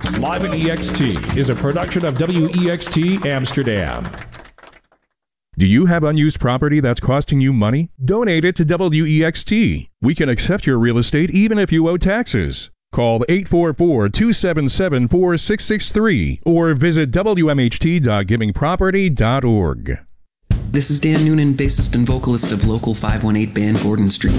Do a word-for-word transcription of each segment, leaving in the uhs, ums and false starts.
Live at E X T is a production of W E X T Amsterdam. Do you have unused property that's costing you money? Donate it to W E X T. We can accept your real estate even if you owe taxes. Call eight four four, two seven seven, four six six three or visit W M H T dot giving property dot org. This is Dan Noonan, bassist and vocalist of local five one eight band Gordon Street.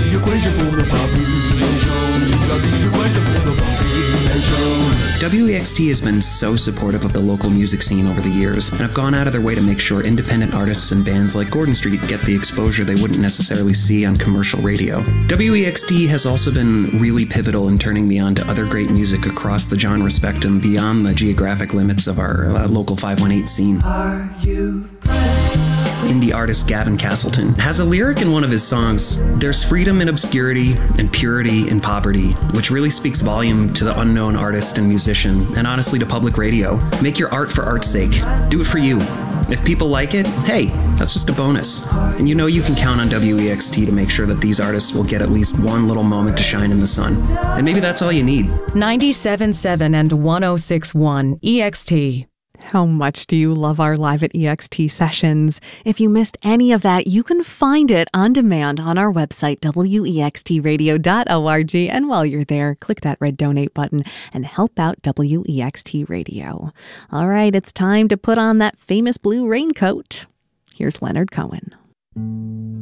W E X T has been so supportive of the local music scene over the years, and have gone out of their way to make sure independent artists and bands like Gordon Street get the exposure they wouldn't necessarily see on commercial radio. W E X T has also been really pivotal in turning me on to other great music across the genre spectrum beyond the geographic limits of our uh, local five one eight scene. Are you Indie artist Gavin Castleton has a lyric in one of his songs, "There's freedom in obscurity and purity in poverty," which really speaks volume to the unknown artist and musician, and honestly to public radio. Make your art for art's sake. Do it for you. If people like it, hey, that's just a bonus. And you know you can count on W E X T to make sure that these artists will get at least one little moment to shine in the sun. And maybe that's all you need. ninety-seven point seven and one oh six point one E X T. How much do you love our Live at E X T sessions? If you missed any of that, you can find it on demand on our website, W E X T radio dot org. And while you're there, click that red donate button and help out W E X T Radio. All right, it's time to put on that famous blue raincoat. Here's Leonard Cohen.